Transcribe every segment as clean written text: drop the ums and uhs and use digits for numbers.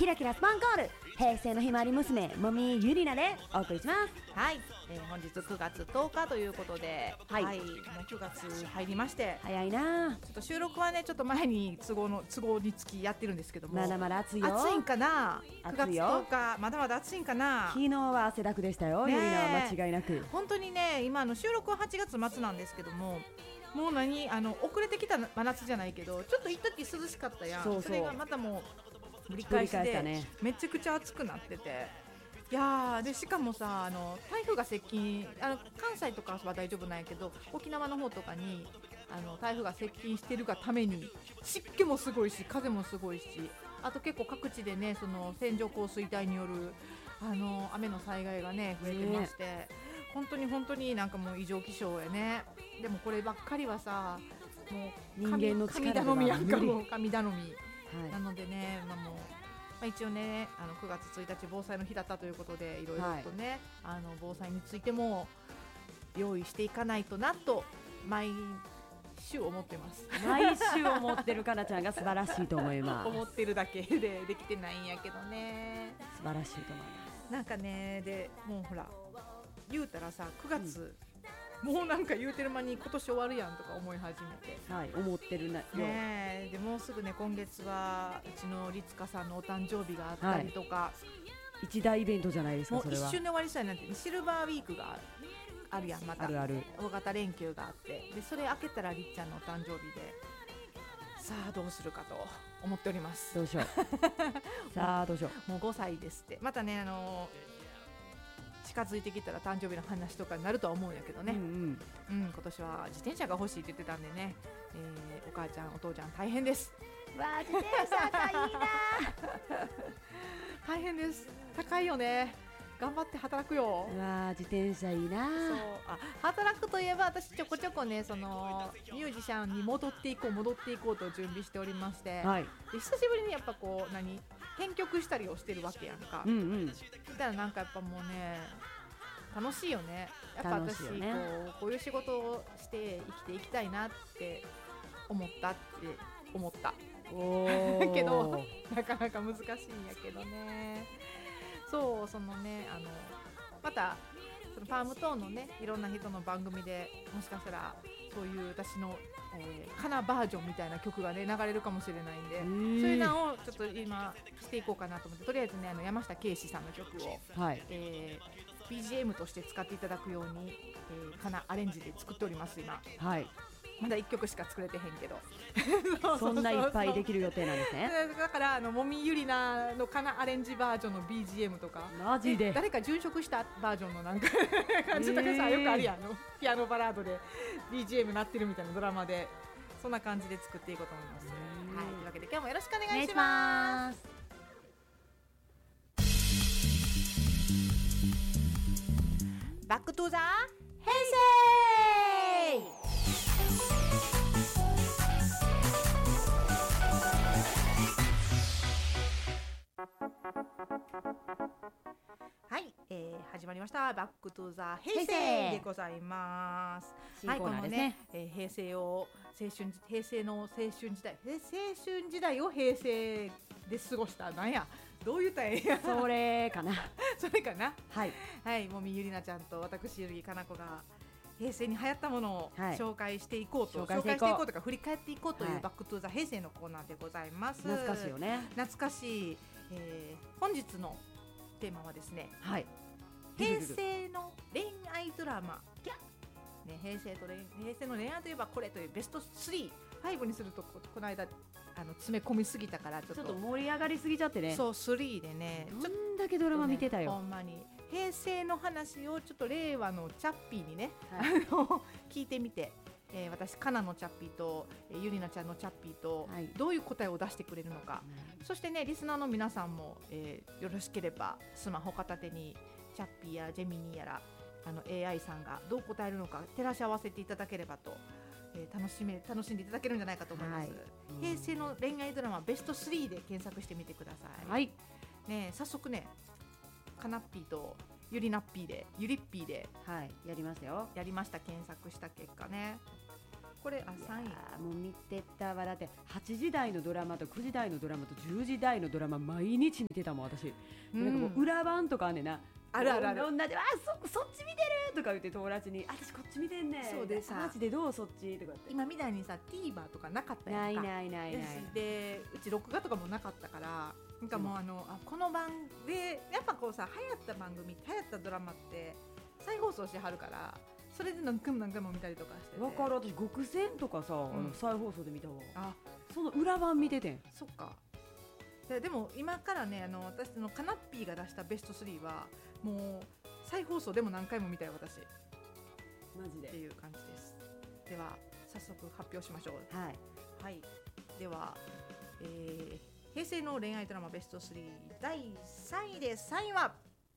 ラキラスパンコール、平成のひまわり娘もみゆりなでお送りします。 はい、本日9月10日ということで、 はい、 もう9月入りまして、 早いな。 ちょっと収録はねちょっと前に都合につきやってるんですけども、 まだまだ暑いよ。 暑いんかな。9月暑いよ。 10日まだまだ暑いんかな。 昨日は汗だくでしたよ、ゆりなは間違いなく。 本当にね、今収録は8月末なんですけども、もう遅れてきた真夏じゃないけど、ちょっと一時涼しかったやん。 そうそう、 それがまたもうぶり返してね、 めちゃくちゃ暑くなってて、いやでしかもさ、台風が接近、関西とかは大丈夫なんやけど、沖縄の方とかに台風が接近してるがために湿気もすごいし風もすごいし、あと結構各地でね、その線状降水帯による雨の災害がね増えてまして、本当になんかもう異常気象やね。でもこればっかりはさ、もう人間の力神頼みやんか、もう神頼み、 はい、 なのでね、一応ね9月1日防災の日だったということで、いろいろとね、防災についても用意していかないとなと毎週思ってます。 毎週思ってるかなちゃんが素晴らしいと思います。 思ってるだけでできてないんやけどね、 素晴らしいと思います。 なんかね、でもうほら言うたらさ、9月、もうなんか言うてる間に今年終わるやんとか思い始めて、 はい、思ってるなよ、 ね、でもうすぐね、今月はうちの律香さんのお誕生日があったりとか、はい、 一大イベントじゃないですか。 もうそれは一瞬で終わりしたいなんて、シルバーウィークがあるやん、またあるある大型連休があって、でそれ明けたらりっちゃんのお誕生日で、さあどうするかと思っております。 どうしようさあどうしよう、もう5歳ですって。またね、近づいてきたら誕生日の話とかになるとは思うんやけどね、今年は自転車が欲しいって言ってたんでね、お母ちゃんお父ちゃん大変です。 わあ、自転車がいいな大変です、高いよね、頑張って働くよ。 うわ、自転車いいな。 そう、働くといえば、私ちょこちょこね、そのミュージシャンに戻っていこうと準備しておりまして、 はい、 で久しぶりにやっぱこう編曲したりをしてるわけやんか。そしたらなんかやっぱもうね、楽しいよね。やっぱ私、 ね、 こういう仕事をして生きていきたいなって思ったけどなかなか難しいんやけどね。そう、そのね、またそのパームトーンのね、いろんな人の番組でもしかしたらそういう私の、カナバージョンみたいな曲がね流れるかもしれないんで、そういうのをちょっと今していこうかなと思って、とりあえずね、山下圭史さんの曲を、 はい、 BGM として使っていただくように、カナアレンジで作っております今。 はい、 まだ1曲しか作れてへんけどそんないっぱいできる予定なんですね。 だからもみゆりなのカナアレンジバージョンの BGM とか、 マジで誰か殉職したバージョンのなんか感じとかさ、よくあるやん、ピアノバラードで BGM 鳴ってるみたいなドラマで、そんな感じで作っていこうと思います。はい、というわけで今日もよろしくお願いします。バックトゥザ平成。はい、始まりましたバックトゥザ平成でございます。はい、このね、平成を平成の青春時代を平成で過ごした、なんや、どう言ったらええや、 それかなそれかな。 はいはい、もみゆりなちゃんと私ゆりかなこが平成に流行ったものを紹介していこうと、紹介していこうとか振り返っていこうというバックトゥザ平成のコーナーでございます。 懐かしいよね。 懐かしい。本日のテーマはですね、 はい、 平成の恋愛ドラマ、ね、平成の恋愛といえばこれというベスト3、5にすると この間詰め込みすぎたからちょっと盛り上がりすぎちゃってね。 そう、3でね、 どんだけドラマ見てたよ、 ほんまに平成の話をちょっと令和のチャッピーにね、はい、聞いてみて、私カナのチャッピーと、ゆりなちゃんのチャッピーと、はい、どういう答えを出してくれるのか、そしてね、リスナーの皆さんも、よろしければスマホ片手にチャッピーやジェミニーやらAI さんがどう答えるのか照らし合わせていただければと、楽しんでいただけるんじゃないかと思います。はい、平成の恋愛ドラマベスト3で検索してみてください。 はい、 ね、早速ね、カナッピーとゆりなっぴーでゆりっぴーで、 はい、やりますよ。 やりました。検索した結果ね、 これ3位。 もう見てたわ。だって8時台のドラマと9時台のドラマと10時台のドラマ毎日見てたもん私、なんかもう裏番とかあんねんな。 あるあるある。 同じそっち見てるとか言って友達に私こっち見てんねん。 そうでさ、 マジでどうそっちとかって。 今みたいにさ TVer とかなかったやんか。 ないでうち録画とかもなかったから、なんかもうこの番でやっぱこうさ、流行った番組流行ったドラマって再放送してはるから、それで何回も見たりとかしてて。 わかる。私極戦とかさ、再放送で見たわ。 あ、 その裏番見ててん。 そっか。でも今からね、私のカナッピーが出したベスト3はもう再放送でも何回も見たよ私。 マジでっていう感じです。では早速発表しましょう。 はい、 はい、では、平成の恋愛ドラマベスト3第3位です。3位は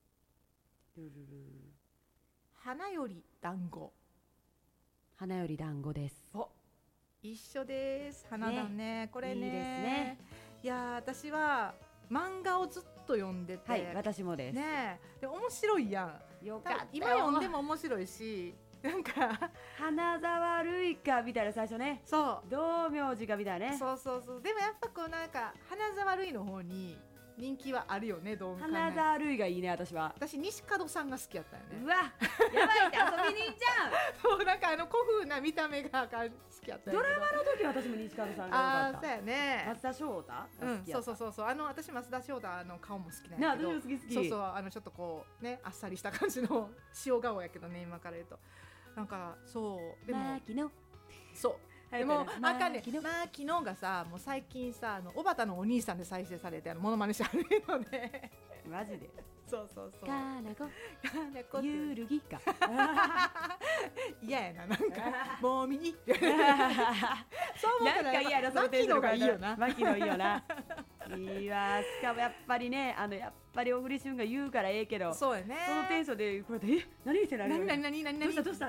花より団子。 花より団子です。 お、一緒です。花団ね、これね、 いいですね。 いや私は漫画をずっと読んでて、 はい、私もですね。で面白いやん。 よかったよ。 今読んでも面白いし、なんか花沢類かみたいな最初ね。 そう。 道明寺かみたいなね。 そう。でもやっぱこうなんか花沢類の方に人気はあるよね。どうも花沢類がいいね。私西門さんが好きやったよね。 うわ、やばいって遊びに行っちゃう。 そう、なんか古風な見た目が好きやったよ。 ドラマの時私も西門さんが良かった。 あ、そうやね。 松田翔太。 そう。私松田翔太顔も好きなんやけど。 私も好き。 そうちょっとこうね、あっさりした感じの塩顔やけどね、今から言うと。なんかそうでもそう。でもあかんね、昨日がさ、もう最近さ、小畑のお兄さんで再生されてモノマネしてあるのでマジで。 そうかなこゆるぎか嫌やな、なんかもみにそう思ったら嫌な、そのテンションがいいよな。牧野いいよな。いいわ。しかもやっぱりね、やっぱり小栗旬が言うからええけど、 そうやね。 そのテンションでこれで何言ってられる。 何どうしたそう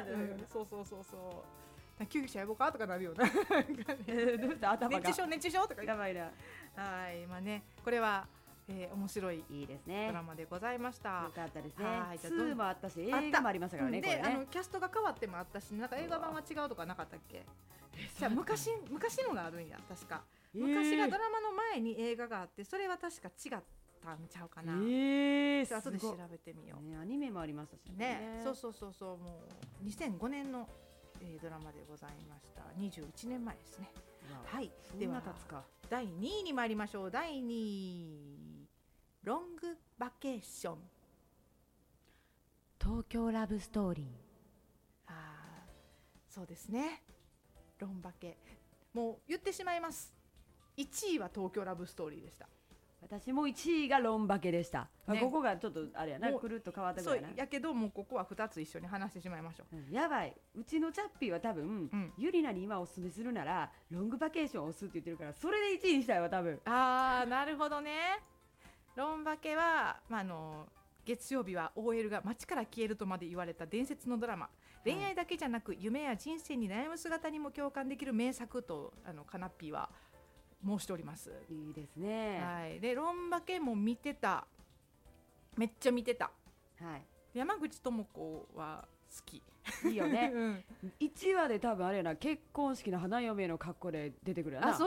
救急車呼ぼうかとかなるよな。どうした頭が熱中症とかやばいな。 はい、まあね、これは面白いドラマでございました。 よかったですね。2もあったし、映画もありましたからね。 で、キャストが変わってもあったし、なんか映画版は違うとかなかったっけ？じゃあ昔のがあるんや、確か。昔がドラマの前に映画があって、それは確か違ったんちゃうかな。後で調べてみよう。 アニメもありましたしね。そう、もう2005年のドラマでございました。21年前ですね。はい。では第2位に参りましょう。第2位、ロングバケーション。 東京ラブストーリー。 そうですね。ロンバケ。もう言ってしまいます。1位は東京ラブストーリーでした。 私も1位がロンバケでした、ね、ここがちょっとあれやな、くるっと変わったぐらいな。 そうやけど、もうここは2つ一緒に話してしまいましょう。 やばい。うちのチャッピーは多分、ゆりなに今おすすめするならロングバケーションを押すって言ってるから、それで1位にしたいわ多分。 なるほどね。ロンバケは、月曜日は OL が街から消えるとまで言われた伝説のドラマ、恋愛だけじゃなく夢や人生に悩む姿にも共感できる名作とカナッピーは申しております。 いいですね。 はい。でロンバケも見てた。めっちゃ見てた。 はい。 山口智子は好き。 いいよね。1話で多分あれやな、結婚式の花嫁の格好で出てくるやな。 そう。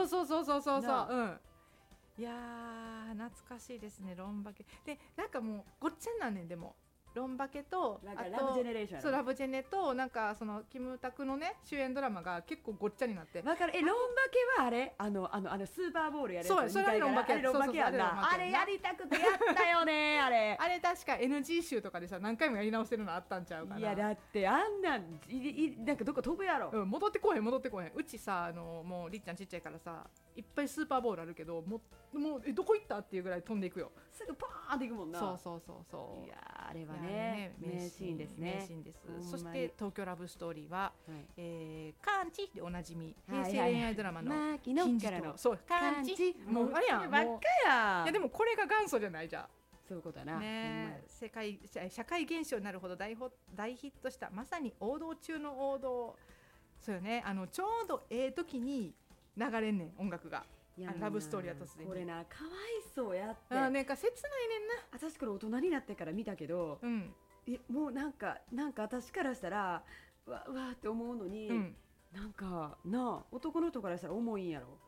いやー懐かしいですね、ロンバケで。なんかもうごっちゃになんねん。でもロンバケとラブジェネレーション。 そう、ラブジェネとなんかそのキムタクのね主演ドラマが結構ごっちゃになって。 わかる。ロンバケはあれスーパーボールやるやつ。 そう、それはロンバケ。 あれやりたくてやったよね。あれ確か NG 集とかでさ、何回もやり直してるのあったんちゃうかな。 いやだってあんなんなんかどこ飛ぶやろ。 戻ってこへん。うちさ、もうりっちゃんちっちゃいからさ、いっぱいスーパーボールあるけど、もうどこ行ったっていうぐらい飛んでいくよ。 すぐパーンっていくもんな。 そう。 いやあれはね、名シーンですね。 名シーンです。そして東京ラブストーリーは、カンチでおなじみ、平成恋愛ドラマの金字塔。そう、カンチ。もうあれやん。 ばっかや。 いやでもこれが元祖じゃないじゃん。 そういうことだな。 社会現象になるほど大ヒットしたまさに王道中の王道。そうよね。ちょうど時に流れんねん、音楽が。ラブストーリーは突然これな、かわいそうやって。 なんか切ないねんな。 私これ大人になってから見たけど、もうなんか私からしたらわって思うのに、 なんかなあ男の人からしたら重いんやろ。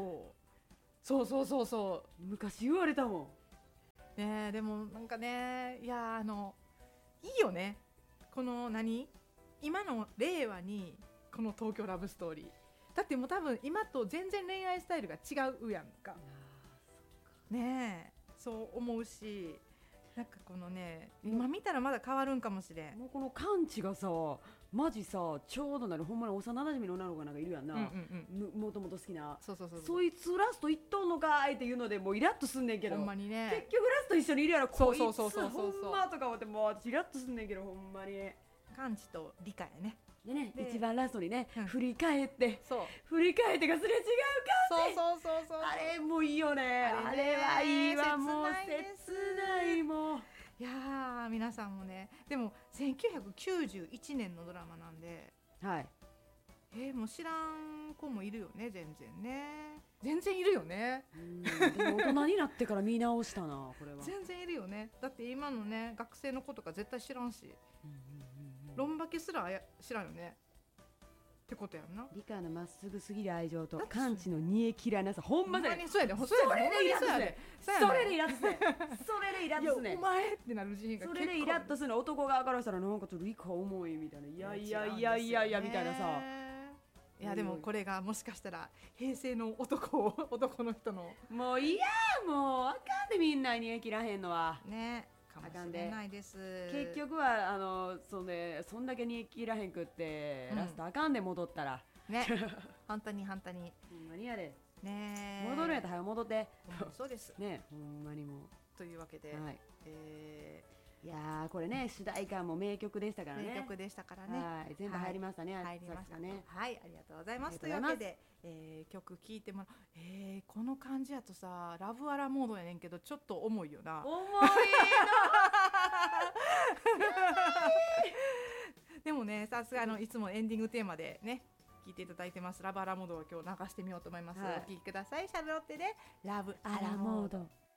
そう昔言われたもんね。でもなんかね、いやいいよね、この今の令和にこの東京ラブストーリーだってもう多分今と全然恋愛スタイルが違うやんかね。そう思うし、なんかこのね今見たらまだ変わるんかもしれん。 もうこのカンチがさマジさちょうどほんまに幼馴染の女の子がなんかいるやんな、もともと好きな、そいつラスト行っとんのかいっていうのでもうイラッとすんねんけど、 ほんまにね、 結局ラスト一緒にいるやろこいつほんまとか思ってもう私イラッとすんねんけど、ほんまにカンチと理解やね。 でね、一番ラストにね、振り返ってがすれ違うかそうあれもういいよね、あれはいいわ、もう切ないもう。 いやー皆さんもね、でも1991年のドラマなんで、 はい、 もう知らん子もいるよね、全然いるよね。 でも大人になってから見直したなこれは。 全然いるよね。だって今のね学生の子とか絶対知らんし、ロンバケすら知らんよねってことやんな。 理科のまっすぐすぎる愛情とカンチの煮え切らなさ、ほんまだよ。 それでイラッとすね。お前ってなるシーンが結構、 それでイラッとするの、男側からしたらなんかちょっと理科重いみたいな、いやみたいなさ。 いやでもこれがもしかしたら平成の男の人のもういやもうあかんで、みんな煮え切らへんのはねかもしれないです。 結局はそんだけ煮え切らへんくって、ラストあかんで戻ったらね本当にほんまにやれね、 戻るんやったら早戻って。 そうですね、ほんまにもうというわけで、 いやこれね主題歌も名曲でしたからね。 名曲でしたからね。 はい、全部入りましたね。 入りましたね。はい、ありがとうございます。 というわけで、 曲聴いてもらう。この感じやとさ、ラブアラモードやねんけどちょっと重いよな。 重いでもね、さすがいつもエンディングテーマでね聴いていただいてますラブアラモードを今日流してみようと思います。お聴きください。シャルロッテでラブアラモード。